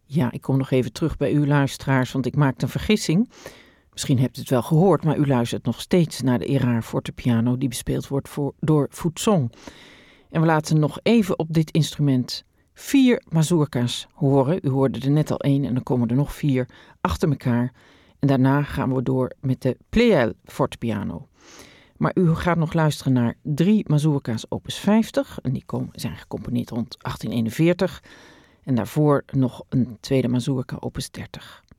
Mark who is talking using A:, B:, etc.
A: Ja, ik kom nog even terug bij u luisteraars, want ik maakte een vergissing. Misschien hebt u het wel gehoord, maar u luistert nog steeds naar de Erard fortepiano die bespeeld wordt door Footsong. En we laten nog even op dit instrument 4 mazurka's horen. U hoorde er net al 1 en dan komen er nog 4 achter elkaar. En daarna gaan we door met de Pleyel fortepiano. Maar u gaat nog luisteren naar 3 mazurka's opus 50. En die zijn gecomponeerd rond 1841. En daarvoor nog een tweede mazurka opus 30.